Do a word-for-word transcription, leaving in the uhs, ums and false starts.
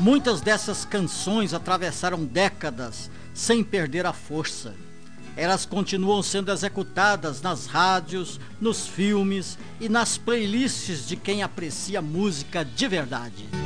Muitas dessas canções atravessaram décadas sem perder a força. Elas continuam sendo executadas nas rádios, nos filmes e nas playlists de quem aprecia música de verdade.